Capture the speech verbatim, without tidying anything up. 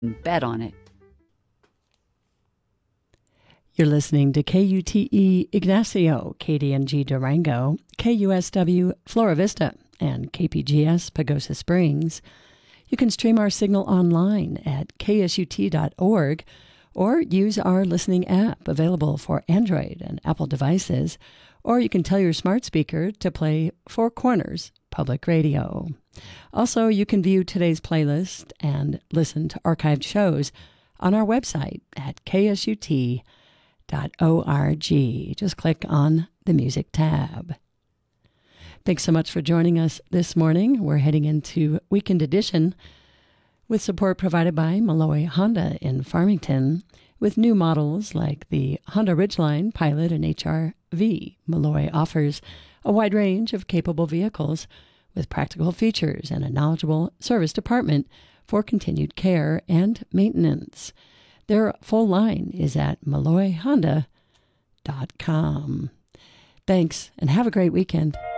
Bet on it. You're listening to K U T E Ignacio, K D N G Durango, K U S W Flora Vista, and K P G S Pagosa Springs. You can stream our signal online at K S U T dot org or use our listening app available for Android and Apple devices, or you can tell your smart speaker to play Four Corners Public Radio. Also, you can view today's playlist and listen to archived shows on our website at K S U T dot org. Just click on the Music tab. Thanks so much for joining us this morning. We're heading into Weekend Edition with support provided by Malloy Honda in Farmington, with new models like the Honda Ridgeline, Pilot, and H R V. Malloy offers a wide range of capable vehicles with practical features and a knowledgeable service department for continued care and maintenance. Their full line is at malloy honda dot com. Thanks, and have a great weekend.